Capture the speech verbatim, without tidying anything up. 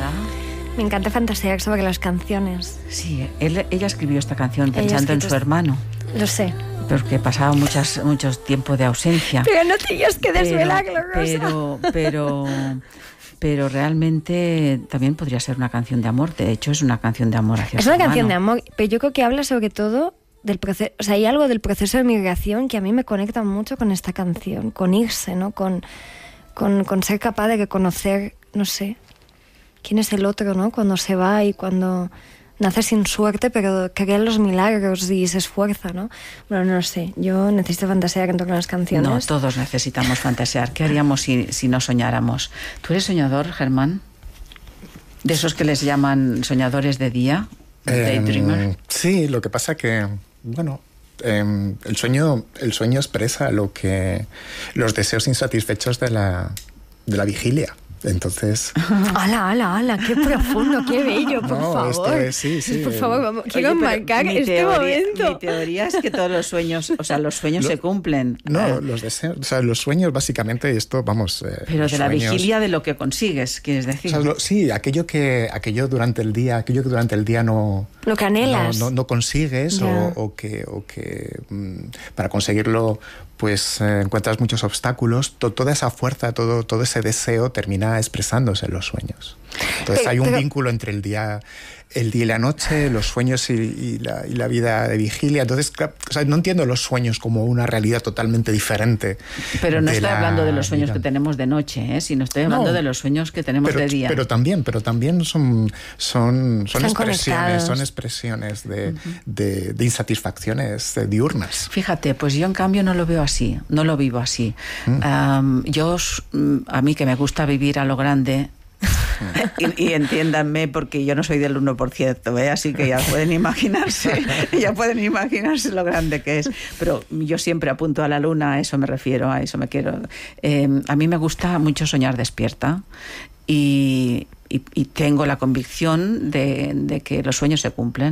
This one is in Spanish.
¿verdad? Me encanta fantasear sobre las canciones. Sí, él, ella escribió esta canción pensando en su hermano. Lo sé. Porque pasaba muchas, muchos tiempos de ausencia. Pero no tenías que desvelarlo, Rosa. Pero, pero, pero realmente también podría ser una canción de amor. De hecho, es una canción de amor hacia Es su una hermano. canción de amor, pero yo creo que habla sobre todo del proceso. O sea, hay algo del proceso de migración que a mí me conecta mucho con esta canción, con irse, ¿no? Con, con, con ser capaz de reconocer, no sé, quién es el otro, ¿no? Cuando se va y cuando nace sin suerte, pero crea los milagros y se esfuerza, ¿no? Bueno, no sé, yo necesito fantasear en torno a las canciones. No, todos necesitamos fantasear. ¿Qué haríamos si, si no soñáramos? ¿Tú eres soñador, Germán? ¿De esos que les llaman soñadores de día? ¿Daydreamer? Eh, sí, lo que pasa que, bueno, eh, el sueño, el sueño expresa lo que los deseos insatisfechos de la, de la vigilia. Entonces... ¡Hala, hala, hala! ¡Qué profundo, qué bello, por no, favor! Esto es, sí, sí. Por favor, vamos, quiero Oye, marcar mi este teoría, momento. Mi teoría es que todos los sueños, o sea, los sueños Lo, se cumplen. No, eh, los deseos, o sea, los sueños básicamente, esto, vamos... Eh, pero de la sueños, vigilia de lo que consigues, quieres decir. O sea, lo, sí, aquello que, aquello durante el día, aquello que durante el día no... Lo que anhelas. No, no, no consigues yeah. o, o que, o que mmm, para conseguirlo pues eh, encuentras muchos obstáculos. To, toda esa fuerza, todo, todo ese deseo termina expresándose en los sueños. Entonces pero, hay un pero... vínculo entre el día, el día y la noche, los sueños y, y, la, y la vida de vigilia. Entonces, o sea, no entiendo los sueños como una realidad totalmente diferente. Pero no estoy la, hablando de los sueños vida. que tenemos de noche, ¿eh? Sino estoy hablando no, de los sueños que tenemos pero, de día. Pero también, pero también son, son, son expresiones, conectados. son expresiones de, uh-huh. de, de insatisfacciones de diurnas. Fíjate, pues yo en cambio no lo veo así, no lo vivo así. Mm. Um, yo, a mí que me gusta vivir a lo grande, y, y entiéndanme porque yo no soy del uno por ciento, ¿eh? Así que ya pueden imaginarse ya pueden imaginarse lo grande que es, pero yo siempre apunto a la luna, a eso me refiero, a eso me quiero eh, a mí me gusta mucho soñar despierta y, y, y tengo la convicción de, de que los sueños se cumplen.